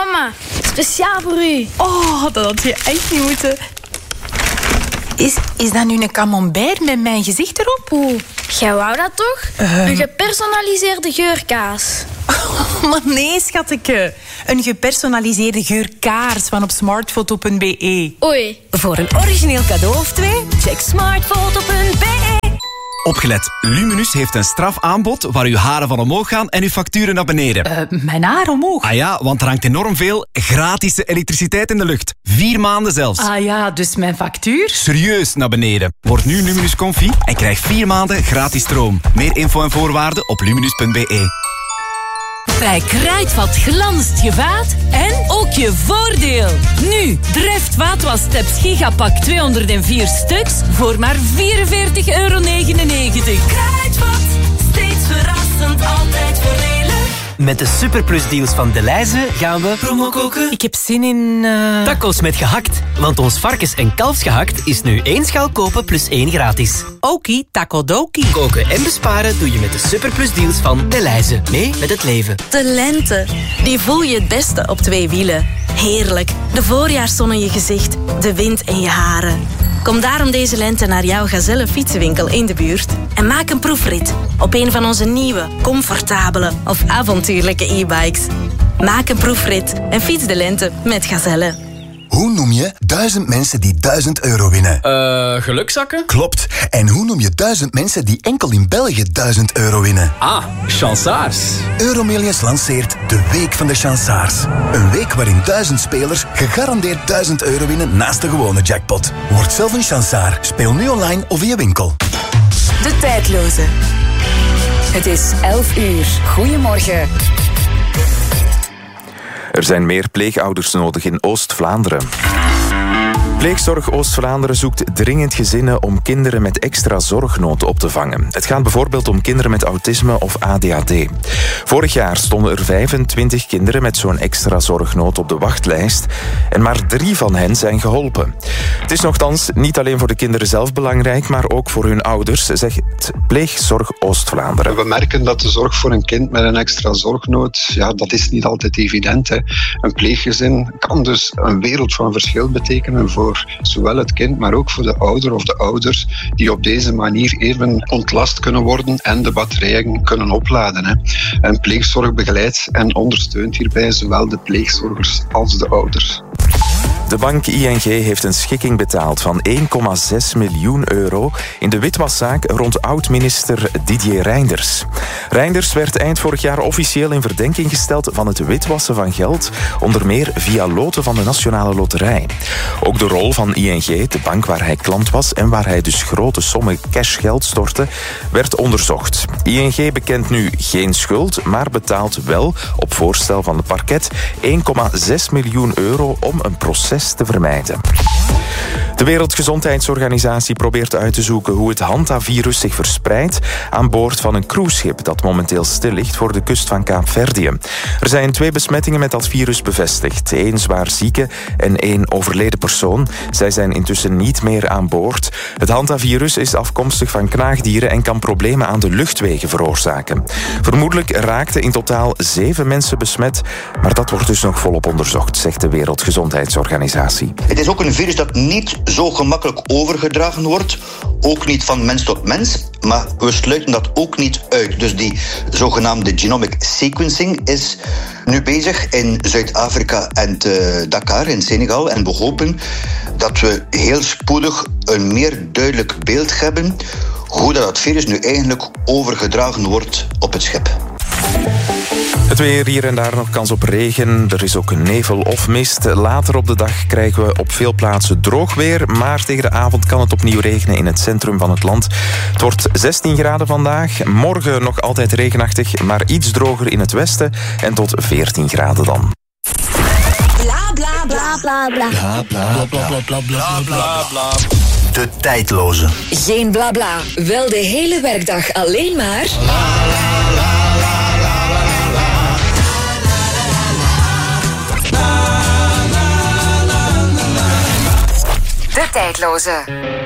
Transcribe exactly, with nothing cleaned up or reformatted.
Mama, speciaal voor u. Oh, dat had je echt niet moeten. Is, is dat nu een camembert met mijn gezicht erop? Oeh, jij wou dat toch? Uh. Een gepersonaliseerde geurkaas. Oh, maar nee, schateke. Een gepersonaliseerde geurkaars van op smartfoto punt b e. Oei. Voor een origineel cadeau of twee, check smartfoto punt b e. Opgelet, Luminus heeft een strafaanbod waar uw haren van omhoog gaan en uw facturen naar beneden. Uh, mijn haar omhoog? Ah ja, want er hangt enorm veel gratis elektriciteit in de lucht. Vier maanden zelfs. Ah ja, dus mijn factuur? Serieus naar beneden. Word nu Luminus Confi en krijg vier maanden gratis stroom. Meer info en voorwaarden op luminus punt b e. Bij Kruidvat glanst je vaat en ook je voordeel. Nu, Dreft vaatwassteps gigapak tweehonderdvier stuks voor maar vierenveertig euro negenennegentig. Kruidvat, steeds verrassend, altijd voordelig. Met de superplusdeals van Delhaize gaan we promo koken. Ik heb zin in... Uh... Tacos met gehakt. Want ons varkens- en kalfsgehakt is nu één schaal kopen plus één gratis. Okie, taco dokie. Koken en besparen doe je met de superplusdeals van Delhaize. Mee met het leven. De lente, die voel je het beste op twee wielen. Heerlijk, de voorjaarszon in je gezicht, de wind in je haren. Kom daarom deze lente naar jouw Gazelle fietsenwinkel in de buurt en maak een proefrit op een van onze nieuwe, comfortabele of avontuurlijke e-bikes. Maak een proefrit en fiets de lente met Gazelle. Hoe noem je duizend mensen die duizend euro winnen? Eh, uh, gelukzakken? Klopt. En hoe noem je duizend mensen die enkel in België duizend euro winnen? Ah, chansaars. Euromillions lanceert de Week van de Chansaars. Een week waarin duizend spelers gegarandeerd duizend euro winnen naast de gewone jackpot. Word zelf een chansaar. Speel nu online of via winkel. De tijdloze. Het is elf uur. Goedemorgen. Er zijn meer pleegouders nodig in Oost-Vlaanderen. Pleegzorg Oost-Vlaanderen zoekt dringend gezinnen om kinderen met extra zorgnood op te vangen. Het gaat bijvoorbeeld om kinderen met autisme of A D H D. Vorig jaar stonden er vijfentwintig kinderen met zo'n extra zorgnood op de wachtlijst en maar drie van hen zijn geholpen. Het is nochtans niet alleen voor de kinderen zelf belangrijk, maar ook voor hun ouders, zegt Pleegzorg Oost-Vlaanderen. We merken dat de zorg voor een kind met een extra zorgnood, ja, dat is niet altijd evident. Hè. Een pleeggezin kan dus een wereld van verschil betekenen voor zowel het kind, maar ook voor de ouder of de ouders die op deze manier even ontlast kunnen worden en de batterijen kunnen opladen. Hè. En pleegzorg begeleidt en ondersteunt hierbij zowel de pleegzorgers als de ouders. De bank I N G heeft een schikking betaald van één komma zes miljoen euro in de witwaszaak rond oud-minister Didier Reynders. Reynders werd eind vorig jaar officieel in verdenking gesteld van het witwassen van geld, onder meer via loten van de Nationale Loterij. Ook de rol van I N G, de bank waar hij klant was en waar hij dus grote sommen cashgeld stortte, werd onderzocht. I N G bekent nu geen schuld, maar betaalt wel, op voorstel van de parket, één komma zes miljoen euro om een proces te vermijden. De Wereldgezondheidsorganisatie probeert uit te zoeken hoe het hantavirus zich verspreidt aan boord van een cruiseschip dat momenteel stil ligt voor de kust van Kaapverdië. Er zijn twee besmettingen met dat virus bevestigd. Eén zwaar zieke en één overleden persoon. Zij zijn intussen niet meer aan boord. Het hantavirus is afkomstig van knaagdieren en kan problemen aan de luchtwegen veroorzaken. Vermoedelijk raakten in totaal zeven mensen besmet, maar dat wordt dus nog volop onderzocht, zegt de Wereldgezondheidsorganisatie. Het is ook een virus dat niet zo gemakkelijk overgedragen wordt, ook niet van mens tot mens, maar we sluiten dat ook niet uit. Dus die zogenaamde genomic sequencing is nu bezig in Zuid-Afrika en te Dakar in Senegal en we hopen dat we heel spoedig een meer duidelijk beeld hebben hoe dat virus nu eigenlijk overgedragen wordt op het schip. Het weer, hier en daar nog kans op regen. Er is ook nevel of mist. Later op de dag krijgen we op veel plaatsen droog weer. Maar tegen de avond kan het opnieuw regenen in het centrum van het land. Het wordt zestien graden vandaag. Morgen nog altijd regenachtig, maar iets droger in het westen. En tot veertien graden dan. Bla bla bla bla bla. Bla bla bla bla bla bla bla bla. De tijdloze. Geen bla bla. Wel de hele werkdag alleen maar. De tijdloze.